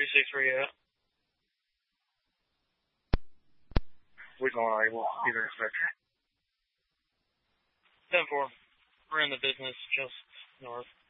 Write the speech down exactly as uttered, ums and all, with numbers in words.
six, where you at? We're going all right. We'll either inspector. ten four. We're in the business just north.